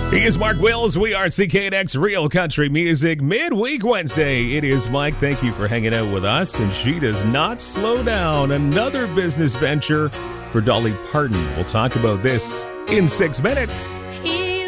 He is Mark Wills. We are CKNX Real Country Music Midweek Wednesday. It is Mike. Thank you for hanging out with us. And she does not slow down. Another business venture for Dolly Parton. We'll talk about this in 6 minutes.